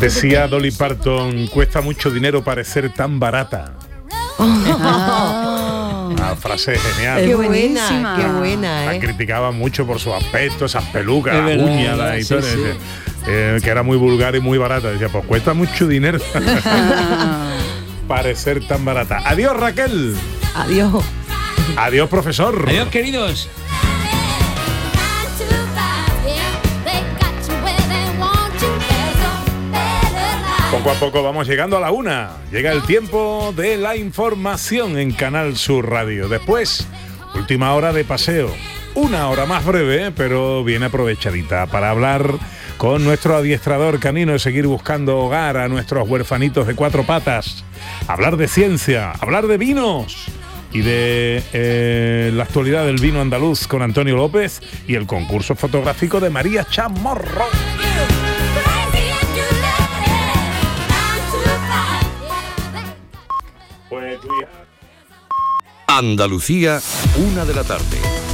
Decía Dolly Parton, cuesta mucho dinero parecer tan barata. Una frase genial. Qué buena, qué buena. La criticaba mucho por su aspecto, esas pelucas, las uñas y todo. Sí. Que era muy vulgar y muy barata. Decía, pues cuesta mucho dinero parecer tan barata. Adiós, Raquel. Adiós. Adiós, profesor. Adiós, queridos. Poco a poco vamos llegando a la 1. Llega el tiempo de la información en Canal Sur Radio. Después, última hora de paseo. Una hora más breve, pero bien aprovechadita para hablar con nuestro adiestrador canino y seguir buscando hogar a nuestros huerfanitos de 4 patas. Hablar de ciencia, hablar de vinos y de la actualidad del vino andaluz con Antonio López y el concurso fotográfico de María Chamorro. Andalucía, 1 de la tarde.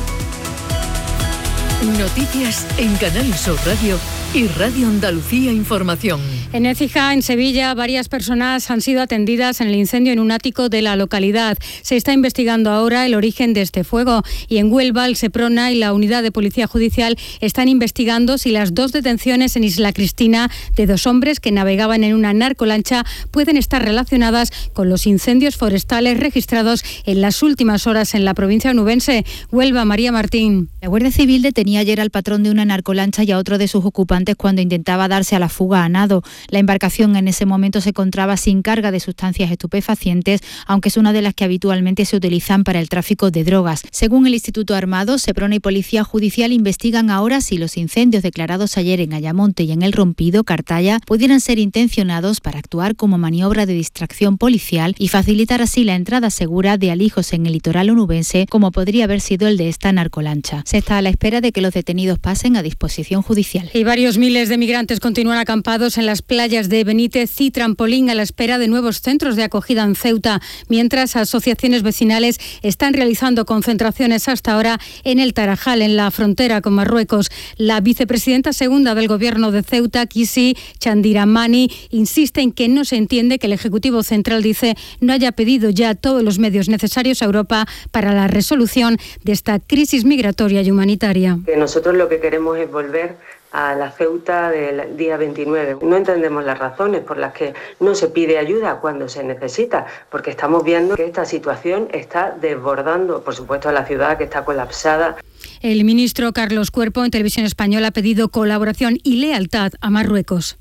Noticias en Canal Sur Radio y Radio Andalucía Información. En Écija, en Sevilla, varias personas han sido atendidas en el incendio en un ático de la localidad. Se está investigando ahora el origen de este fuego. Y en Huelva, el Seprona y la Unidad de Policía Judicial están investigando si las 2 detenciones en Isla Cristina de 2 hombres que navegaban en una narcolancha pueden estar relacionadas con los incendios forestales registrados en las últimas horas en la provincia onubense. Huelva, María Martín. La Guardia Civil detenía ayer al patrón de una narcolancha y a otro de sus ocupantes cuando intentaba darse a la fuga a nado. La embarcación en ese momento se encontraba sin carga de sustancias estupefacientes, aunque es una de las que habitualmente se utilizan para el tráfico de drogas. Según el Instituto Armado, Seprona y Policía Judicial investigan ahora si los incendios declarados ayer en Ayamonte y en El Rompido, Cartaya, pudieran ser intencionados para actuar como maniobra de distracción policial y facilitar así la entrada segura de alijos en el litoral onubense, como podría haber sido el de esta narcolancha. Se está a la espera de que los detenidos pasen a disposición judicial. Y varios miles de migrantes continúan acampados en las playas de Benítez y Trampolín a la espera de nuevos centros de acogida en Ceuta, mientras asociaciones vecinales están realizando concentraciones hasta ahora en el Tarajal, en la frontera con Marruecos. La vicepresidenta segunda del gobierno de Ceuta, Kisi Chandiramani, insiste en que no se entiende que el Ejecutivo Central, dice, no haya pedido ya todos los medios necesarios a Europa para la resolución de esta crisis migratoria y humanitaria. Nosotros lo que queremos es volver a la Ceuta del día 29. No entendemos las razones por las que no se pide ayuda cuando se necesita, porque estamos viendo que esta situación está desbordando, por supuesto, a la ciudad, que está colapsada. El ministro Carlos Cuerpo en Televisión Española ha pedido colaboración y lealtad a Marruecos.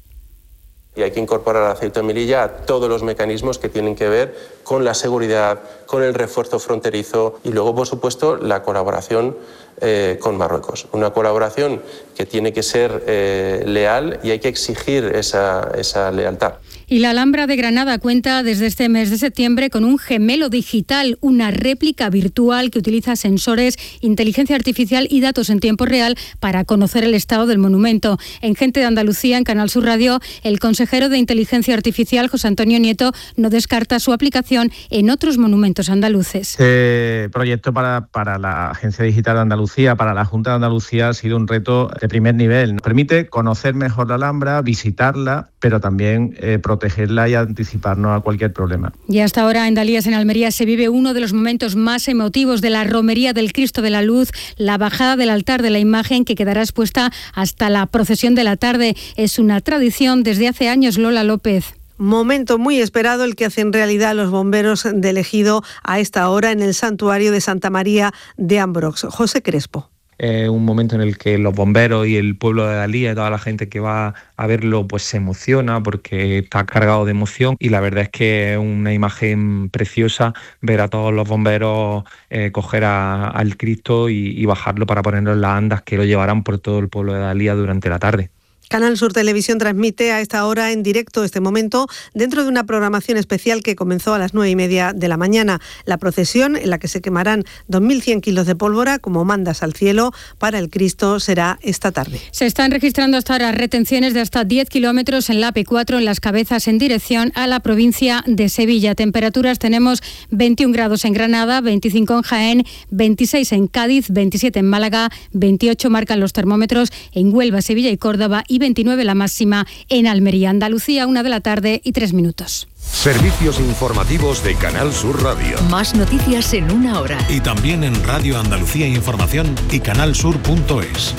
Y hay que incorporar a Ceuta y Melilla a todos los mecanismos que tienen que ver con la seguridad, con el refuerzo fronterizo y luego, por supuesto, la colaboración con Marruecos. Una colaboración que tiene que ser leal y hay que exigir esa lealtad. Y la Alhambra de Granada cuenta desde este mes de septiembre con un gemelo digital, una réplica virtual que utiliza sensores, inteligencia artificial y datos en tiempo real para conocer el estado del monumento. En Gente de Andalucía, en Canal Sur Radio, el consejero de Inteligencia Artificial, José Antonio Nieto, no descarta su aplicación en otros monumentos andaluces. Este proyecto para la Agencia Digital de Andalucía, para la Junta de Andalucía, ha sido un reto de primer nivel. Nos permite conocer mejor la Alhambra, visitarla, pero también protegerla y anticiparnos a cualquier problema. Y hasta ahora en Dalías, en Almería, se vive uno de los momentos más emotivos de la romería del Cristo de la Luz, la bajada del altar de la imagen que quedará expuesta hasta la procesión de la tarde. Es una tradición desde hace años, Lola López. Momento muy esperado el que hacen realidad los bomberos del Ejido a esta hora en el santuario de Santa María de Ambrox. José Crespo. Un momento en el que los bomberos y el pueblo de Dalías y toda la gente que va a verlo pues se emociona porque está cargado de emoción, y la verdad es que es una imagen preciosa ver a todos los bomberos coger al Cristo y bajarlo para ponerlo en las andas que lo llevarán por todo el pueblo de Dalías durante la tarde. Canal Sur Televisión transmite a esta hora en directo este momento dentro de una programación especial que comenzó a las 9:30 de la mañana. La procesión, en la que se quemarán 2.100 kilos de pólvora como mandas al cielo para el Cristo, será esta tarde. Se están registrando hasta ahora retenciones de hasta 10 kilómetros en la AP4 en Las Cabezas en dirección a la provincia de Sevilla. Temperaturas tenemos 21 grados en Granada, 25 en Jaén, 26 en Cádiz, 27 en Málaga, 28 marcan los termómetros en Huelva, Sevilla y Córdoba y y 29 la máxima en Almería. Andalucía, 1:03 p.m. Servicios informativos de Canal Sur Radio. Más noticias en una hora. Y también en Radio Andalucía Información y canalsur.es.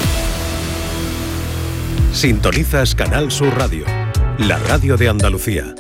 Sintonizas Canal Sur Radio, la radio de Andalucía.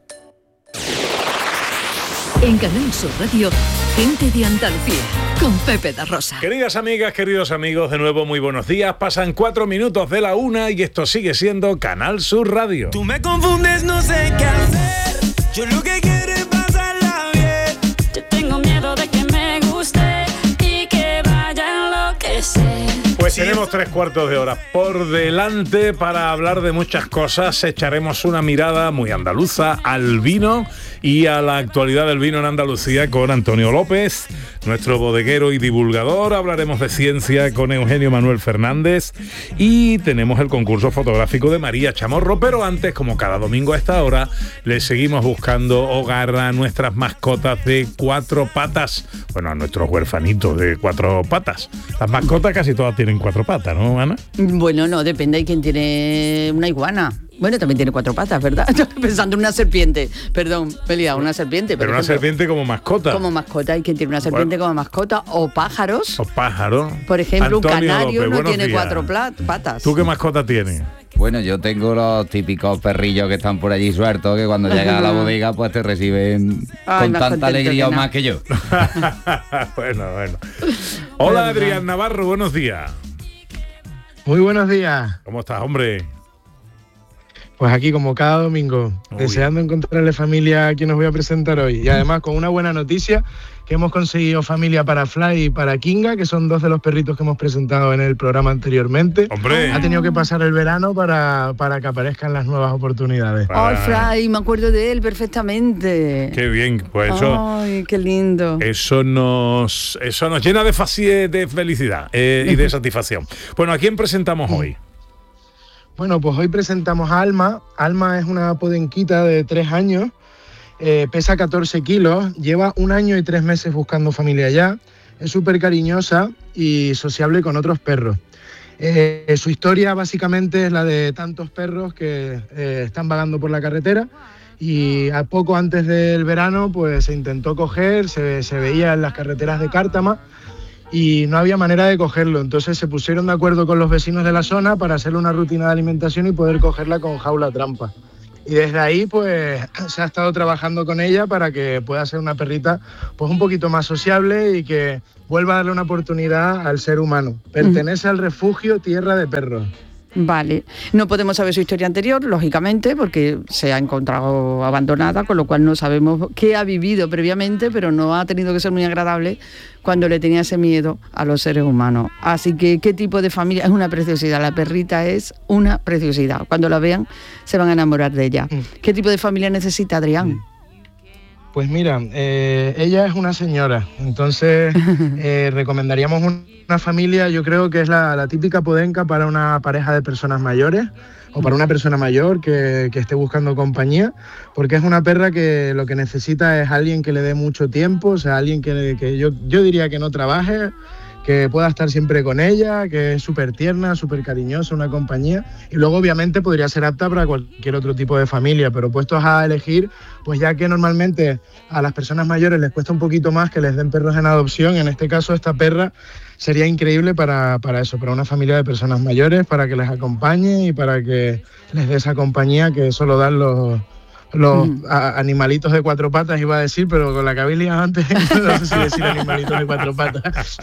En Canal Sur Radio, Gente de Andalucía, con Pepe da Rosa. Queridas amigas, queridos amigos, de nuevo muy buenos días. Pasan 4 minutos de la 1 y esto sigue siendo Canal Sur Radio. Tú me confundes, no sé qué hacer. Yo lo que quiero es pasarla bien. Yo tengo miedo de que me guste y que vaya a enloquecer. Pues tenemos 3/4 de hora por delante para hablar de muchas cosas. Echaremos una mirada muy andaluza al vino y a la actualidad del vino en Andalucía con Antonio López, nuestro bodeguero y divulgador. Hablaremos de ciencia con Eugenio Manuel Fernández y tenemos el concurso fotográfico de María Chamorro. Pero antes, como cada domingo a esta hora, le seguimos buscando hogar a nuestras mascotas de 4 patas. Bueno, a nuestros huerfanitos de 4 patas. Las mascotas casi todas tienen 4 patas, ¿no, Ana? Bueno, no, depende de quién tiene una iguana. Bueno, también tiene 4 patas, ¿verdad? Estoy pensando en una serpiente. Perdón, me he liado, una serpiente. Pero una serpiente como mascota. Como mascota, hay quien tiene una serpiente como mascota. O pájaros. O pájaros. Por ejemplo, Antonio un canario López, no tiene días. 4 patas. ¿Tú qué mascota tienes? Bueno, yo tengo los típicos perrillos que están por allí sueltos, que cuando llegas a la bodega pues te reciben con tanta alegría o más que yo. Bueno. Hola, Adrián Navarro, buenos días. Muy buenos días. ¿Cómo estás, hombre? Pues aquí como cada domingo, deseando encontrarle familia a quien os voy a presentar hoy. Y además con una buena noticia, que hemos conseguido familia para Fly y para Kinga, que son 2 de los perritos que hemos presentado en el programa anteriormente. ¡Hombre! Ha tenido que pasar el verano para que aparezcan las nuevas oportunidades. ¡Ay, Fly! Me acuerdo de él perfectamente. ¡Qué bien! Pues eso... ¡Ay, qué lindo! Eso nos llena de felicidad y de satisfacción. Bueno, ¿a quién presentamos hoy? Bueno, pues hoy presentamos a Alma. Alma es una podenquita de 3 años, pesa 14 kilos, lleva 1 año y 3 meses buscando familia ya, es súper cariñosa y sociable con otros perros. Su historia básicamente es la de tantos perros que están vagando por la carretera y a poco antes del verano pues se intentó coger, se veía en las carreteras de Cártama y no había manera de cogerlo, entonces se pusieron de acuerdo con los vecinos de la zona para hacerle una rutina de alimentación y poder cogerla con jaula trampa. Y desde ahí pues se ha estado trabajando con ella para que pueda ser una perrita pues un poquito más sociable y que vuelva a darle una oportunidad al ser humano. Pertenece al refugio Tierra de Perros. Vale, no podemos saber su historia anterior, lógicamente, porque se ha encontrado abandonada, con lo cual no sabemos qué ha vivido previamente, pero no ha tenido que ser muy agradable cuando le tenía ese miedo a los seres humanos. Así que, ¿qué tipo de familia? Es una preciosidad, la perrita es una preciosidad. Cuando la vean, se van a enamorar de ella. ¿Qué tipo de familia necesita, Adrián? Pues mira, ella es una señora, entonces recomendaríamos una familia, yo creo que es la típica podenca para una pareja de personas mayores o para una persona mayor que esté buscando compañía, porque es una perra que lo que necesita es alguien que le dé mucho tiempo, o sea, alguien que yo diría que no trabaje, que pueda estar siempre con ella, que es súper tierna, súper cariñosa, una compañía. Y luego obviamente podría ser apta para cualquier otro tipo de familia, pero puestos a elegir, pues ya que normalmente a las personas mayores les cuesta un poquito más que les den perros en adopción, en este caso esta perra sería increíble para eso, para una familia de personas mayores, para que les acompañe y para que les dé esa compañía que solo dan los animalitos de 4 patas, iba a decir, pero con la que había liado antes, no sé si decir animalitos de 4 patas.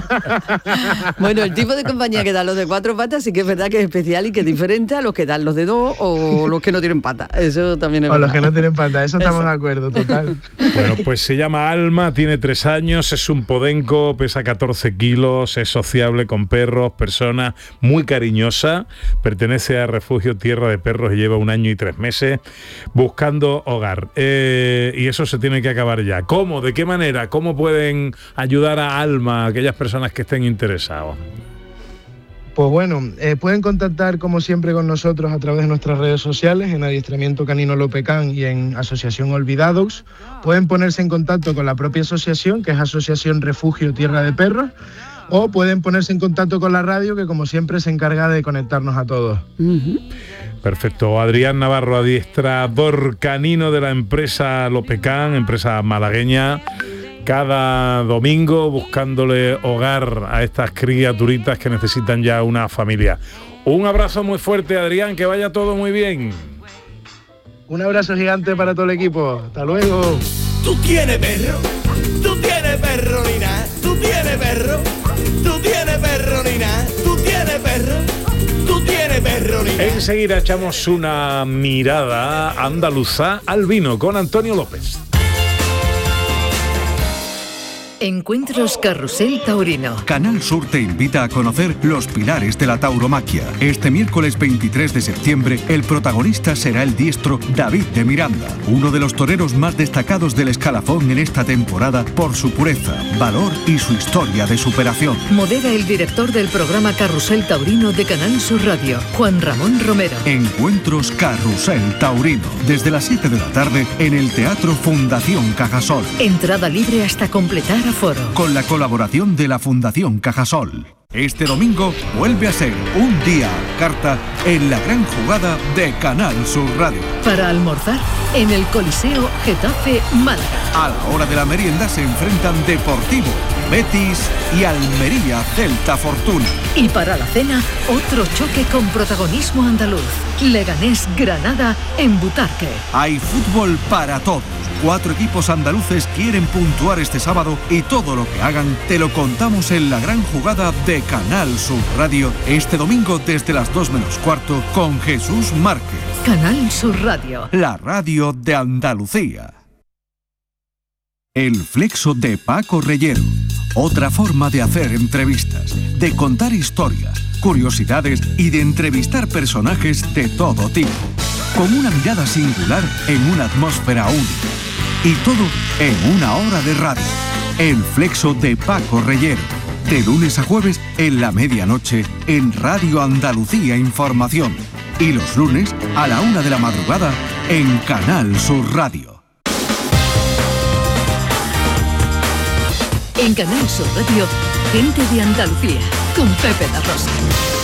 Bueno, el tipo de compañía que dan los de 4 patas sí que es verdad que es especial y que es diferente a los que dan los de 2 o los que no tienen patas. Eso también es verdad. O los que no tienen patas, eso estamos de acuerdo, total. Bueno, pues se llama Alma, tiene 3 años, es un podenco, pesa 14 kilos, es sociable con perros, personas, muy cariñosa, pertenece a Refugio Tierra de Perros y lleva 1 año y 3 meses buscando hogar. Y eso se tiene que acabar ya. ¿Cómo? ¿De qué manera? ¿Cómo pueden ayudar a Alma, a aquellas personas que estén interesados? Pues bueno, pueden contactar como siempre con nosotros a través de nuestras redes sociales, en Adiestramiento Canino Lopecán y en Asociación Olvidados. Pueden ponerse en contacto con la propia asociación, que es Asociación Refugio Tierra de Perros, o pueden ponerse en contacto con la radio, que como siempre se encarga de conectarnos a todos. Perfecto. Adrián Navarro, adiestrador canino de la empresa Lopecán, empresa malagueña, cada domingo buscándole hogar a estas criaturitas que necesitan ya una familia. Un abrazo muy fuerte, Adrián, que vaya todo muy bien. Un abrazo gigante para todo el equipo. Hasta luego. Tú tienes perro, tú tienes perro, Nina, tú tienes perro, tú tienes perro, Nina, tú tienes perro, tú tienes perro, Nina. Enseguida echamos una mirada andaluza al vino con Antonio López. Encuentros Carrusel Taurino. Canal Sur te invita a conocer los pilares de la tauromaquia. Este miércoles 23 de septiembre, el protagonista será el diestro David de Miranda, uno de los toreros más destacados del escalafón en esta temporada por su pureza, valor y su historia de superación. Modera el director del programa Carrusel Taurino de Canal Sur Radio, Juan Ramón Romero. Encuentros Carrusel Taurino, desde las 7 de la tarde en el Teatro Fundación Cajasol. Entrada libre hasta completar aforo. Con la colaboración de la Fundación Cajasol. Este domingo vuelve a ser un día a carta en la gran jugada de Canal Sur Radio. Para almorzar en el Coliseo Getafe Málaga. A la hora de la merienda se enfrentan Deportivo, Betis y Almería Celta Fortuna. Y para la cena, otro choque con protagonismo andaluz. Leganés Granada en Butarque. Hay fútbol para todos. 4 equipos andaluces quieren puntuar este sábado y todo lo que hagan te lo contamos en la gran jugada de Canal Sur Radio este domingo desde las 2 menos cuarto con Jesús Márquez. Canal Sur Radio. La radio de Andalucía. El Flexo de Paco Reyero. Otra forma de hacer entrevistas, de contar historias, curiosidades y de entrevistar personajes de todo tipo. Con una mirada singular en una atmósfera única. Y todo en una hora de radio. El Flexo de Paco Reyero. De lunes a jueves en la medianoche en Radio Andalucía Información. Y los lunes a la 1 de la madrugada en Canal Sur Radio. En Canal Sur Radio, gente de Andalucía, con Pepe La Rosa.